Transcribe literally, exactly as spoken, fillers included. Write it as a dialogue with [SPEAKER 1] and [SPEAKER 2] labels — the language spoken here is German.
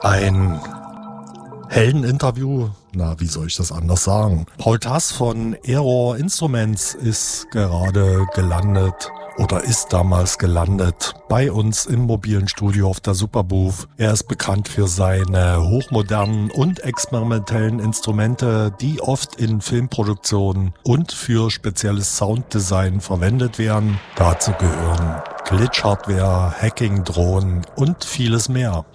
[SPEAKER 1] Ein Heldeninterview, na, wie soll ich das anders sagen? Paul Tass von Error Instruments ist gerade gelandet oder ist damals gelandet bei uns im mobilen Studio auf der Superbooth. Er ist bekannt für seine hochmodernen und experimentellen Instrumente, die oft in Filmproduktionen und für spezielles Sounddesign verwendet werden. Dazu gehören Glitch-Hardware, Hacking-Drohnen und vieles mehr.